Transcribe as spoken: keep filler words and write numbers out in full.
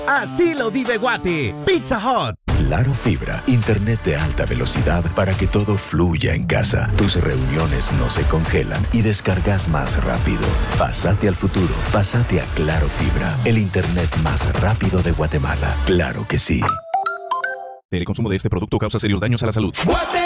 Así lo vive Guate. Pizza Hut. Claro Fibra, internet de alta velocidad para que todo fluya en casa. Tus reuniones no se congelan y descargas más rápido. Pásate al futuro, pásate a Claro Fibra, el internet más rápido de Guatemala. Claro que sí. El consumo de este producto causa serios daños a la salud.